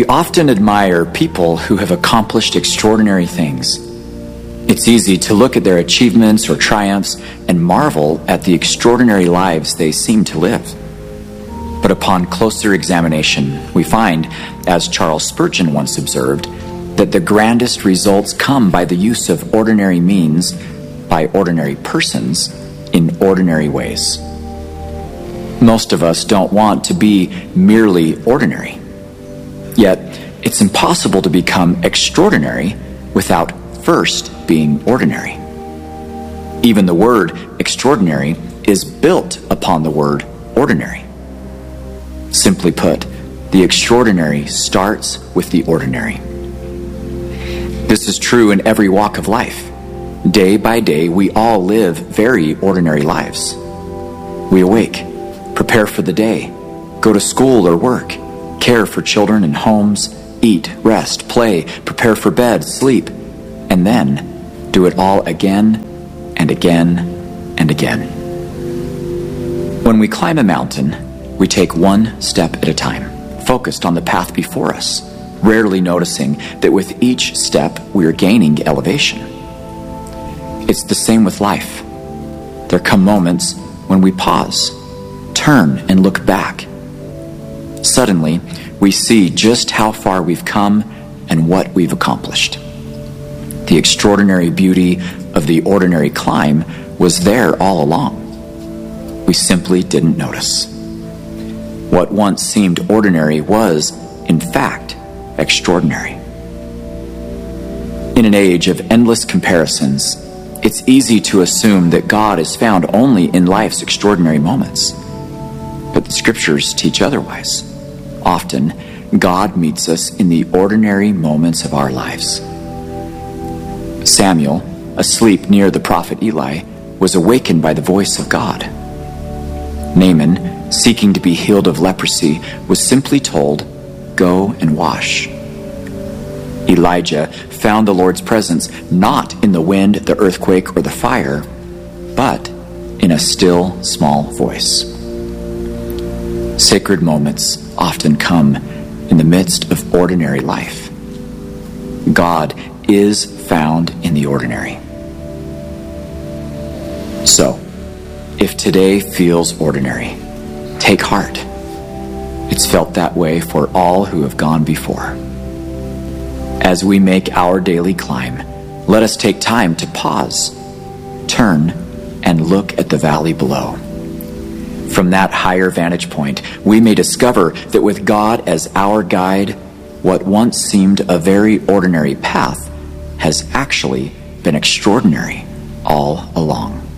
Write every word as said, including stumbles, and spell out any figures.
We often admire people who have accomplished extraordinary things. It's easy to look at their achievements or triumphs and marvel at the extraordinary lives they seem to live. But upon closer examination, we find, as Charles Spurgeon once observed, that the grandest results come by the use of ordinary means, by ordinary persons, in ordinary ways. Most of us don't want to be merely ordinary. Yet, it's impossible to become extraordinary without first being ordinary. Even the word extraordinary is built upon the word ordinary. Simply put, the extraordinary starts with the ordinary. This is true in every walk of life. Day by day, we all live very ordinary lives. We awake, prepare for the day, go to school or work, care for children and homes, eat, rest, play, prepare for bed, sleep, and then do it all again and again and again. When we climb a mountain, we take one step at a time, focused on the path before us, rarely noticing that with each step we are gaining elevation. It's the same with life. There come moments when we pause, turn, and look back. Suddenly, we see just how far we've come and what we've accomplished. The extraordinary beauty of the ordinary climb was there all along. We simply didn't notice. What once seemed ordinary was, in fact, extraordinary. In an age of endless comparisons, it's easy to assume that God is found only in life's extraordinary moments. But the scriptures teach otherwise. Often, God meets us in the ordinary moments of our lives. Samuel, asleep near the prophet Eli, was awakened by the voice of God. Naaman, seeking to be healed of leprosy, was simply told, "Go and wash." Elijah found the Lord's presence not in the wind, the earthquake, or the fire, but in a still, small voice. Sacred moments often come in the midst of ordinary life. God is found in the ordinary. So, if today feels ordinary, take heart. It's felt that way for all who have gone before. As we make our daily climb, let us take time to pause, turn, and look at the valley below. From that higher vantage point, we may discover that with God as our guide, what once seemed a very ordinary path has actually been extraordinary all along.